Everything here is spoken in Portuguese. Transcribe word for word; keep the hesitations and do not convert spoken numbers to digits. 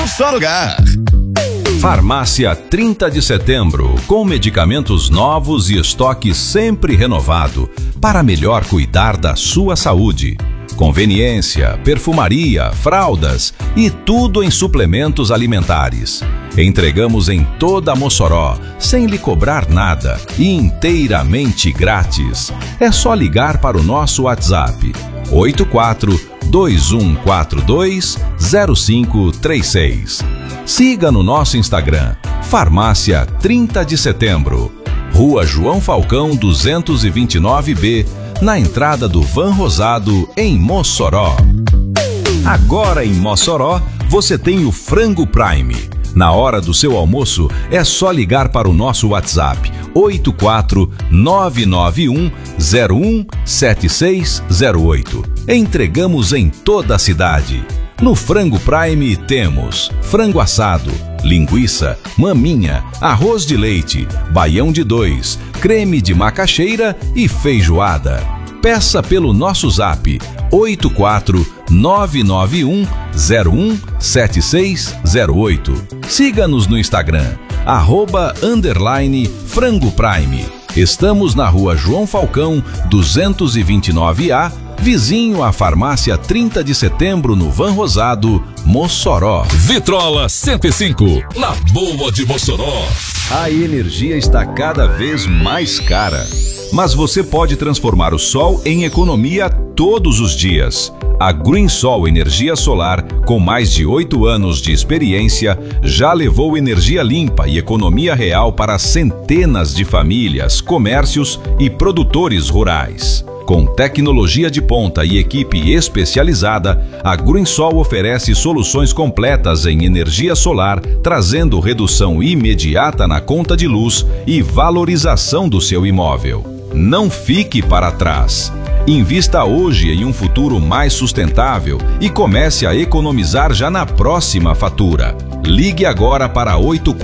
só lugar. Farmácia trinta de setembro, com medicamentos novos e estoque sempre renovado, para melhor cuidar da sua saúde. Conveniência, perfumaria, fraldas e tudo em suplementos alimentares. Entregamos em toda Mossoró, sem lhe cobrar nada e inteiramente grátis. É só ligar para o nosso WhatsApp oito quatro dois um quatro dois zero cinco três seis. Siga no nosso Instagram, Farmácia trinta de setembro, Rua João Falcão duzentos e vinte e nove B, na entrada do Van Rosado, em Mossoró. Agora em Mossoró, você tem o Frango Prime. Na hora do seu almoço, é só ligar para o nosso WhatsApp oito quatro nove nove um zero um sete seis zero oito. Entregamos em toda a cidade. No Frango Prime temos frango assado, linguiça, maminha, arroz de leite, baião de dois, creme de macaxeira e feijoada. Peça pelo nosso zap oito quatro nove nove um zero um sete seis zero oito. Siga-nos no Instagram, arroba underline Frango Prime. Estamos na Rua João Falcão duzentos e vinte e nove A, vizinho à Farmácia trinta de setembro, no Van Rosado, Mossoró. Vitrola cento e cinco, na boa de Mossoró. A energia está cada vez mais cara, mas você pode transformar o sol em economia todos os dias. A GreenSol Energia Solar, com mais de oito anos de experiência, já levou energia limpa e economia real para centenas de famílias, comércios e produtores rurais. Com tecnologia de ponta e equipe especializada, a GreenSol oferece soluções completas em energia solar, trazendo redução imediata na conta de luz e valorização do seu imóvel. Não fique para trás. Invista hoje em um futuro mais sustentável e comece a economizar já na próxima fatura. Ligue agora para oito